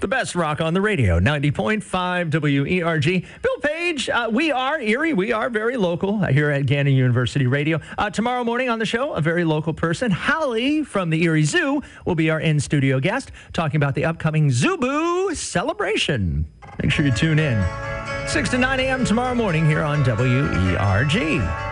The best rock on the radio, 90.5 WERG. Bill Page, we are Erie. We are very local here at Gannon University Radio. Tomorrow morning on the show, a very local person, Holly from the Erie Zoo, will be our in-studio guest talking about the upcoming Zubu celebration. Make sure you tune in. 6 to 9 a.m. tomorrow morning here on WERG.